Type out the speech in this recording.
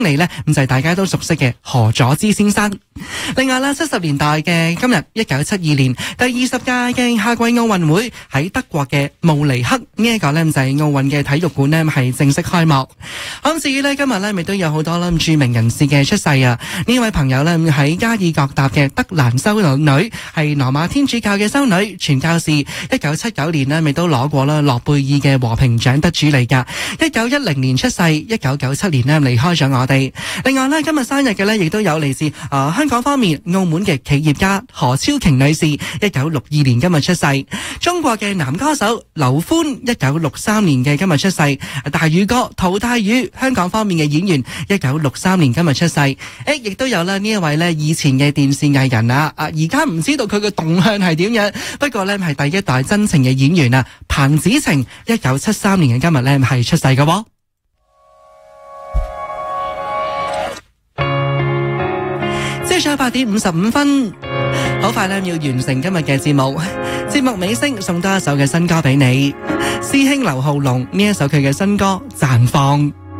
嚟呢，咁就係大家都熟悉嘅何佐芝先生。另外啦，70年代嘅今日1972年第20屆嘅夏季奧運會喺德國嘅慕尼黑呢一個呢，就係奧運嘅體育館呢，係正式開幕。咁至於呢，今日呢，亦都有好多啦著名人士嘅出世啊！呢位朋友呢，喺加爾各答嘅德蘭修女係羅馬天主教嘅修女傳教士，1979年呢，亦都攞過啦諾貝爾嘅和平獎得主嚟㗎。1910年出世，1997年呢，離開咗我哋。另外呢，今日生日嘅呢，亦都有嚟自香港方面澳門嘅企業家何超瓊女士，1962年今日出世。中國嘅男歌手劉歡，1963年嘅今日出世。大宇哥陶大宇，香港方面嘅演員，1963年今日出世。亦都有啦呢一位呢以前嘅電視藝人啊，而家唔知道佢嘅動向係點樣，不過呢係第一代真情嘅演員啊，彭子晴，1973年嘅今日呢係出世嘅喎。朝早8點55分，好快呢要完成今日嘅節目。節目尾聲送多一首嘅新歌俾你，師兄劉浩龍呢一首佢嘅新歌《綻放》。